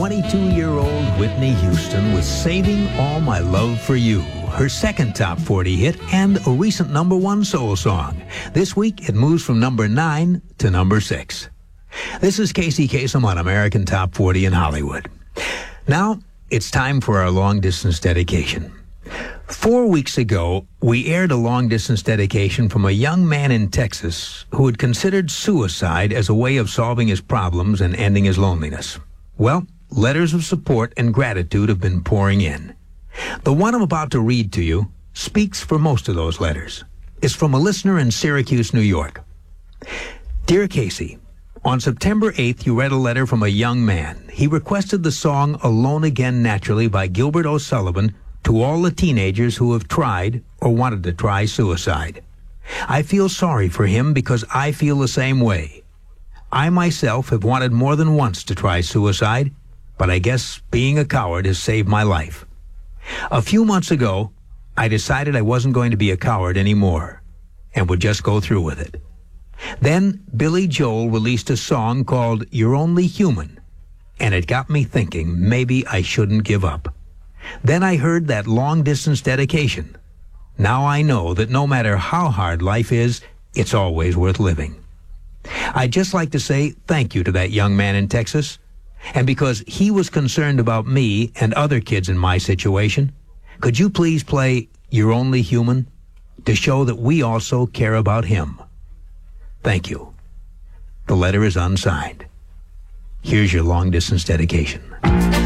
22-year-old Whitney Houston with Saving All My Love for You, her second top 40 hit and a recent number one soul song. This week, it moves from number 9 to number 6. This is Casey Kasem on American Top 40 in Hollywood. Now, it's time for our long-distance dedication. 4 weeks ago, we aired a long-distance dedication from a young man in Texas who had considered suicide as a way of solving his problems and ending his loneliness. Well, letters of support and gratitude have been pouring in. The one I'm about to read to you speaks for most of those letters. It's from a listener in Syracuse, New York. Dear Casey, on September 8th, you read a letter from a young man. He requested the song Alone Again Naturally by Gilbert O'Sullivan to all the teenagers who have tried or wanted to try suicide. I feel sorry for him because I feel the same way. I myself have wanted more than once to try suicide, but I guess being a coward has saved my life. A few months ago, I decided I wasn't going to be a coward anymore and would just go through with it. Then Billy Joel released a song called You're Only Human, and it got me thinking maybe I shouldn't give up. Then I heard that long-distance dedication. Now I know that no matter how hard life is, it's always worth living. I'd just like to say thank you to that young man in Texas. And because he was concerned about me and other kids in my situation, could you please play You're Only Human to show that we also care about him? Thank you. The letter is unsigned. Here's your long-distance dedication.